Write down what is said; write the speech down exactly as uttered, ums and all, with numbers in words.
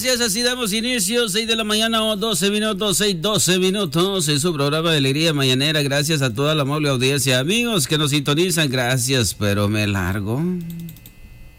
gracias, así damos inicio, seis de la mañana o doce minutos, seis, doce minutos en su programa de Alegría Mañanera. Gracias a toda la amable audiencia, amigos que nos sintonizan, gracias, pero me largo.